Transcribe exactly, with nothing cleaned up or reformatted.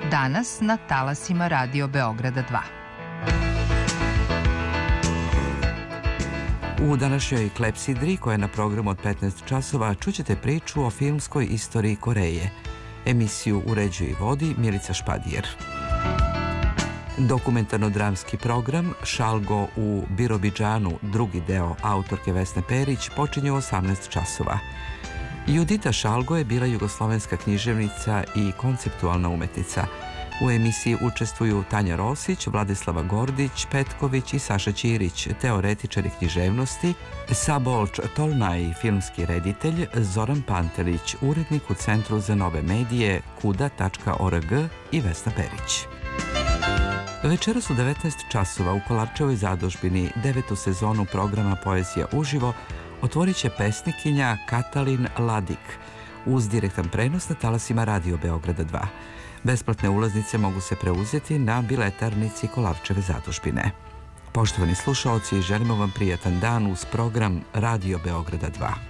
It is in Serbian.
Danas na talasima Radio Beograda dva. U današnjoj Klepsidri, koja je na programu od petnaest časova, čućete priču o filmskoj istoriji Koreje. Emisiju uređuje i vodi Milica Špadijer. Dokumentarno-dramski program Šalgo u Birobidžanu, drugi deo autorke Vesne Perić, počinje u osamnaest časova. Judita Šalgo je bila jugoslovenska književnica i konceptualna umetnica. U emisiji učestvuju Tanja Rosić, Vladislava Gordić, Petković i Saša Ćirić, teoretičari književnosti, Sabolč Tolnaj, filmski reditelj, Zoran Pantelić, urednik u Centru za nove medije kuda tačka org i Vesna Perić. Večeras u devetnaest časova u Kolarčevoj zadužbini devetu sezonu programa Poezija uživo otvorit će pesnikinja Katalin Ladik uz direktan prenos na talasima Radio Beograda dva. Besplatne ulaznice mogu se preuzeti na biletarnici Kolarčeve zadužbine. Poštovani slušaoci, želimo vam prijatan dan uz program Radio Beograda dva.